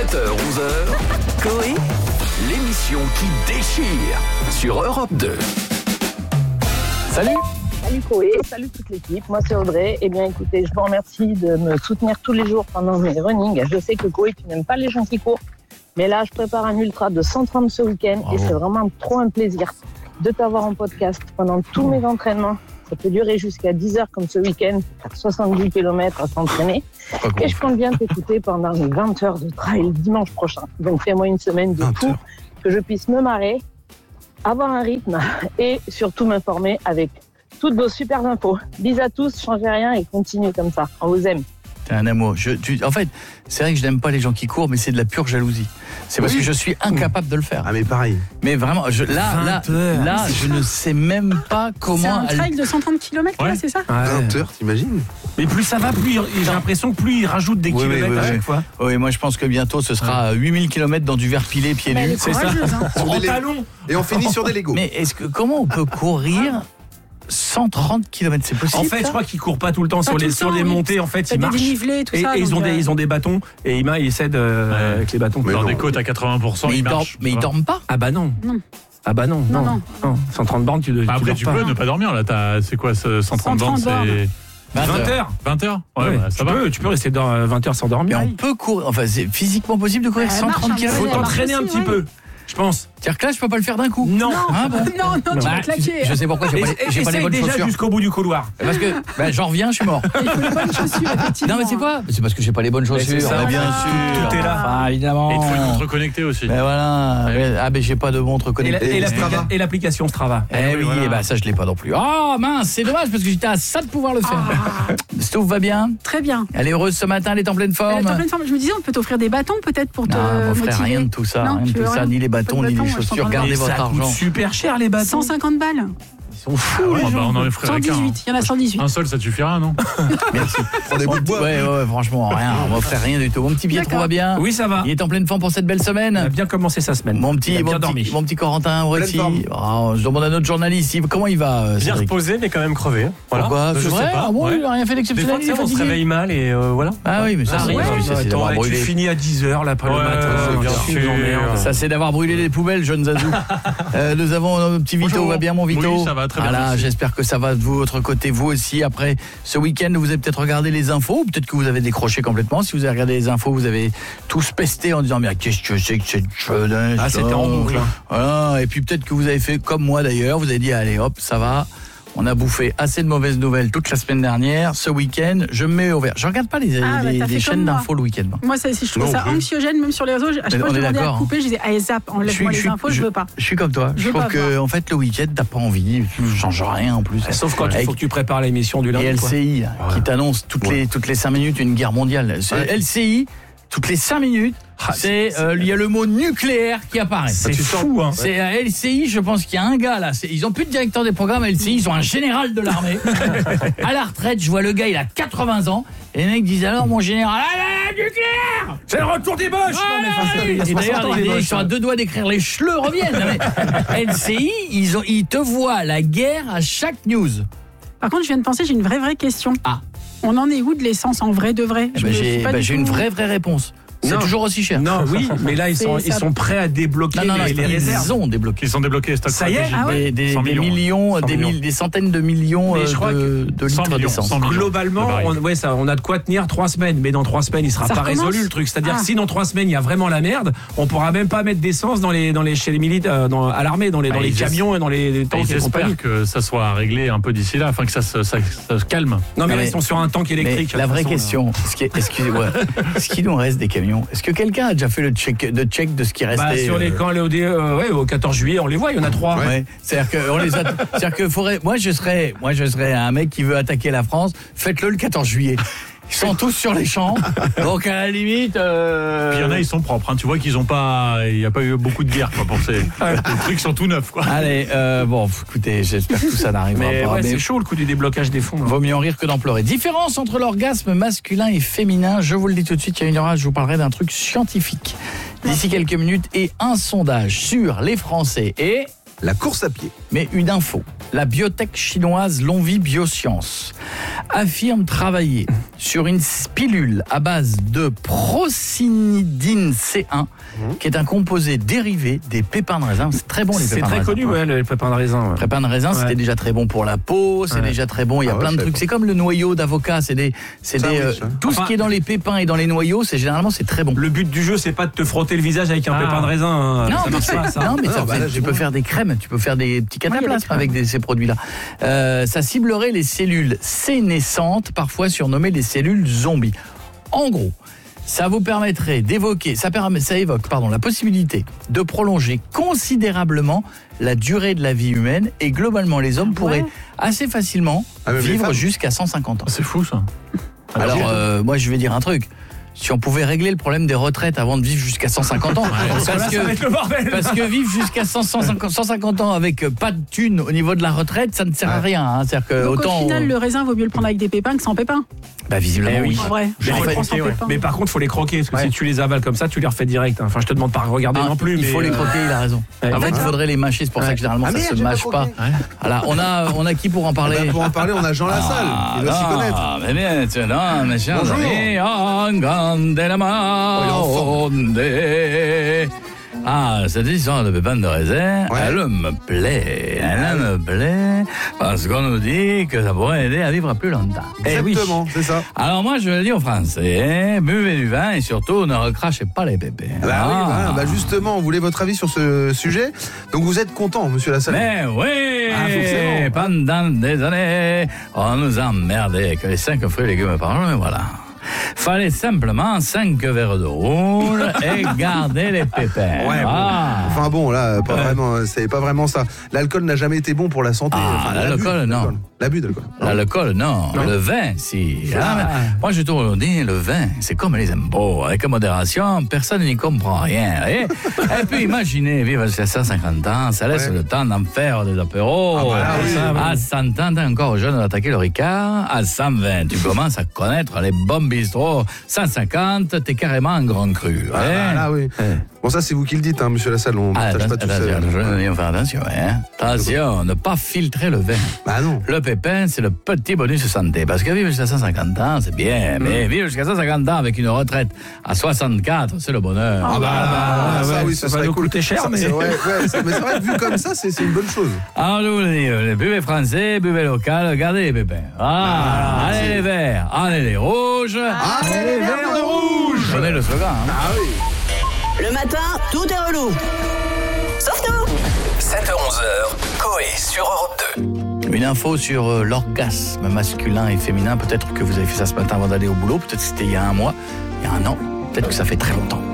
7h-11h, Coé, l'émission qui déchire sur Europe 2. Salut. Salut Coé, salut toute l'équipe, moi c'est Audrey. Eh bien écoutez, je vous remercie de me soutenir tous les jours pendant mes runnings. Je sais que Coé, tu n'aimes pas les gens qui courent, mais là je prépare un ultra de 130 ce week-end. Bravo. Et c'est vraiment trop un plaisir de t'avoir en podcast pendant tous mes entraînements. Ça peut durer jusqu'à 10 heures comme ce week-end, faire 70 km à s'entraîner. Et je compte bien t'écouter pendant les 20 heures de trail dimanche prochain. Donc fais-moi une semaine de fou, que je puisse me marrer, avoir un rythme et surtout m'informer avec toutes vos super infos. Bisous à tous, changez rien et continuez comme ça. On vous aime. T'es un amour. En fait, c'est vrai que je n'aime pas les gens qui courent, mais c'est de la pure jalousie. C'est parce que je suis incapable de le faire. Ah mais pareil. Mais vraiment, là, je ne sais même pas comment... C'est un trail de 130 km, là, c'est ça? 20 heures, t'imagines? Mais plus ça va, plus j'ai l'impression que plus il rajoute des kilomètres à chaque fois. Oui, moi je pense que bientôt ce sera 8000 km dans du verre pilé, pieds nus. C'est ça. En talons. Et on finit sur des Legos. Mais comment on peut courir 130 km, c'est possible? En fait, je crois qu'ils courent pas tout le temps sur les montées. En fait, ils marchent. Et ils ont des bâtons et ils cèdent avec les bâtons. Dans des côtes à 80%, mais ils marchent. Mais ils dorment pas? Ah bah non. Ah bah non. 130 bornes, tu après, tu peux ne pas dormir là. C'est quoi 130 bornes? C'est 20 heures. 20 heures. Ouais, ça va. Tu peux rester dans 20 heures sans dormir. Mais on peut courir. Enfin, c'est physiquement possible de courir 130 km. Faut t'entraîner un petit peu. Je pense. C'est-à-dire que là, je peux pas le faire d'un coup. Non. Non, tu vas claquer. Je sais pourquoi, j'ai pas les bonnes déjà chaussures. Jusqu'au bout du couloir. Parce que j'en reviens, je suis mort. Il faut les bonnes chaussures, effectivement. Non, mais c'est quoi? C'est parce que j'ai pas les bonnes chaussures. C'est ça, bien sûr. Tout est là. Enfin, évidemment. Et il faut une montre connectée aussi. Mais voilà. Mais j'ai pas de montre connectée. Et l'application Strava. Eh oui, ça je l'ai pas non plus. Oh mince, c'est dommage parce que j'étais à ça de pouvoir le faire. Stouff va bien? Très bien. Elle est heureuse ce matin, elle est en pleine forme. Je me disais, on peut t'offrir des bâtons peut-être pour te motiver. Rien de tout ça, ni les bâtons, ni les chaussures. Gardez votre argent. Super cher les bâtons. 150 balles. Ils sont fous. On en offrirait 118, il y en a 118. Un seul, ça te suffira, non? Merci. Prends des bouts de bois. Ouais, franchement, rien. On m'offrait rien du tout. Mon petit Pietro va bien? Oui, ça va. Il est en pleine forme pour cette belle semaine. Il a bien commencé sa semaine. Mon petit Corentin aussi. Je demande à notre journaliste, comment il va? Bien reposé, mais quand même crevé. Voilà. Pourquoi? Je sais pas. Il n'a rien fait d'exceptionnel. Des fois, on se réveille mal et voilà. Ah oui, mais ça, Tu finis à 10h là après le matin. Bien sûr. Ça, c'est d'avoir brûlé les poubelles, jeunes Zazou. Nous avons notre petit Vito. Va bien, mon Vito? Oui, ça va très bien. Voilà, j'espère que ça va de votre côté, vous aussi. Après ce week-end, vous avez peut-être regardé les infos, peut-être que vous avez décroché complètement. Si vous avez regardé les infos, vous avez tous pesté en disant mais qu'est-ce que c'est que cette jeunesse? Ah, c'était en boucle. Voilà. Et puis peut-être que vous avez fait comme moi d'ailleurs, vous avez dit allez hop, ça va. On a bouffé assez de mauvaises nouvelles toute la semaine dernière. Ce week-end, je me mets au vert. Je regarde pas les chaînes d'infos le week-end. Moi, je trouve ça anxiogène, même sur les réseaux. À chaque fois, je demandais à couper, je disais zap, enlève-moi les infos, je veux pas. Je suis comme toi. Je trouve que en fait le week-end, t'as pas envie, tu changes rien en plus. Sauf quand il faut que tu prépares l'émission du lundi. Et LCI qui t'annonce toutes les 5 minutes une guerre mondiale. LCI toutes les 5 minutes. Il y a le mot nucléaire qui apparaît. C'est fou, hein. C'est à LCI, je pense qu'il y a un gars là. Ils ont plus de directeur des programmes à LCI, ils ont un général de l'armée. À la retraite, je vois le gars, il a 80 ans. Et les mecs disent alors, mon général, nucléaire! C'est le retour des Boches! Et d'ailleurs, ils sont à 2 doigts d'écrire les chleux reviennent. LCI, ils te voient la guerre à chaque news. Par contre, je viens de penser, j'ai une vraie question. On en est où de l'essence en vrai de vrai? J'ai une vraie réponse. C'est toujours aussi cher. Non, oui, mais là ils sont prêts à débloquer les réserves. Ils ont débloqué. Ils sont débloqués. Ça y est, des millions, des centaines de millions de litres d'essence. Globalement, on a de quoi tenir 3 semaines. Mais dans 3 semaines, il sera pas résolu le truc. C'est-à-dire que si dans 3 semaines il y a vraiment la merde, on pourra même pas mettre d'essence chez les militaires, à l'armée, dans les camions et dans les tanks. J'espère que ça soit réglé un peu d'ici là, afin que ça se calme. Non mais là ils sont sur un tank électrique. La vraie question, est-ce qu'il nous reste des camions? Est-ce que quelqu'un a déjà fait le check de ce qui restait? Sur les camps au 14 juillet, on les voit, il y en a 3. Ouais. C'est-à-dire que moi je serais un mec qui veut attaquer la France, faites-le le 14 juillet. Ils sont tous sur les champs. Donc à la limite Puis il y en a, ils sont propres, hein. Tu vois qu'il n'y a pas eu beaucoup de guerre pour ces les trucs sont tout neufs quoi. Allez, écoutez, j'espère que tout ça n'arrivera pas. Mais c'est chaud le coup du déblocage des fonds. Vaut mieux en rire que d'en pleurer. Différence entre l'orgasme masculin et féminin, je vous le dis tout de suite, il y a une heure, je vous parlerai d'un truc scientifique. D'ici quelques minutes, et un sondage sur les Français et la course à pied. Mais une info, la biotech chinoise Lonvi Biosciences affirme travailler sur une pilule à base de procinidine C1, qui est un composé dérivé des pépins de raisin. C'est très bon les pépins de raisin. C'est très connu, les pépins de raisin. Les pépins de raisin, c'était déjà très bon pour la peau, c'est déjà très bon. Il y a plein de trucs. C'est comme le noyau d'avocat. Tout ce qui est dans les pépins et dans les noyaux, généralement c'est très bon. Le but du jeu, c'est pas de te frotter le visage avec un pépin de raisin. Non, ça marche pas. Ça. Non, mais tu peux faire des crèmes, tu peux faire des petits cataplasmes avec ces produits-là. Ça ciblerait les cellules sénescentes, parfois surnommées des cellules zombies. En gros, ça vous permettrait d'évoquer, ça évoque la possibilité de prolonger considérablement la durée de la vie humaine et globalement les hommes pourraient assez facilement vivre jusqu'à 150 ans. C'est fou ça. Alors moi je vais dire un truc. Si on pouvait régler le problème des retraites avant de vivre jusqu'à 150 ans. Parce que vivre jusqu'à 150 ans avec pas de thunes au niveau de la retraite, ça ne sert à rien. Hein. C'est-à-dire que donc au final, le raisin vaut mieux le prendre avec des pépins que sans pépins. Bah visiblement oui. En vrai, mais par contre, il faut les croquer. Parce que si tu les avales comme ça, tu les refais direct. Enfin, je te demande pas de regarder non plus. Il faut les croquer, il a raison. En fait, il faudrait les mâcher. C'est pour ça que généralement, ça se mâche pas. Alors, on a qui pour en parler? Pour en parler, on a Jean Lassalle. Il doit s'y connaître. Ah, mais bien, non, mes chers amis, de la monde. Ah, cette histoire de pépins de raisin, elle me plaît, parce qu'on nous dit que ça pourrait aider à vivre plus longtemps. Exactement, c'est ça. Alors moi, je le dis aux Français, buvez du vin et surtout, ne recrachez pas les pépins. Justement, on voulait votre avis sur ce sujet. Donc vous êtes content, monsieur Lassalle? Mais oui, pendant des années, on nous a emmerdé avec les 5 fruits et légumes par jour, mais voilà. Fallait simplement 5 verres de rouge et garder les pépins. Enfin bon, là, pas vraiment, c'est pas vraiment ça. L'alcool n'a jamais été bon pour la santé. L'alcool, non. L'abus d'alcool. L'alcool, non. Le vin, si. Moi, je toujours dit, le vin, c'est comme les impôts. Avec modération, personne n'y comprend rien. Et puis, imaginez, vivre jusqu'à 150 ans, ça laisse le temps d'en faire des apéros. À 100 ans, t'es encore jeune d'attaquer le Ricard. À 120, tu commences à connaître les bons bistrots. 150, t'es carrément un grand cru. Bon, ça, c'est vous qui le dites, monsieur Lassalle. On ne partage pas tout ça. Je vais faire attention. Attention, ne pas filtrer le vin. Non. Le pépin, c'est le petit bonus santé. Parce que vivre jusqu'à 150 ans, c'est bien. Mais vivre jusqu'à 150 ans avec une retraite à 64, c'est le bonheur. Ça va nous coûter cher. Mais c'est vrai que vu comme ça, c'est une bonne chose. Alors, je vous le dis, buvez français, buvez local, gardez les pépins. Allez les verts, allez les rouges, allez les verts de rouge. Je connais le slogan. Le matin, tout est relou. Sauf nous. 7h-11h, Coé sur Europe 2. Une info sur l'orgasme masculin et féminin. Peut-être que vous avez fait ça ce matin avant d'aller au boulot. Peut-être que c'était il y a un mois, il y a un an. Peut-être que ça fait très longtemps.